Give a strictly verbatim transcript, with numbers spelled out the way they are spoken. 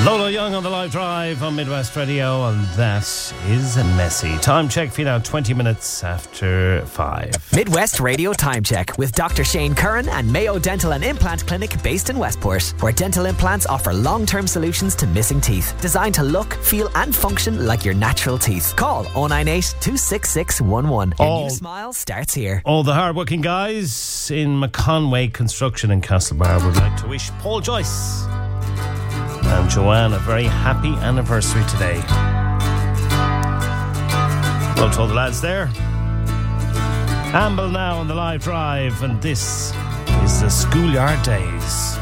Lola Young on the live drive on Midwest Radio, and that is messy. Time check for you now, twenty minutes after five. Midwest Radio Time Check with Doctor Shane Curran and Mayo Dental and Implant Clinic based in Westport, where dental implants offer long-term solutions to missing teeth, designed to look, feel and function like your natural teeth. Call oh nine eight, two six six one one. Your All, new smile starts here. All the hard-working guys in McConway Construction in Castlebar would like to wish Paul Joyce and Joanne a very happy anniversary today. Well, to all the lads there. Amble now on the live drive, and this is the Schoolyard Days.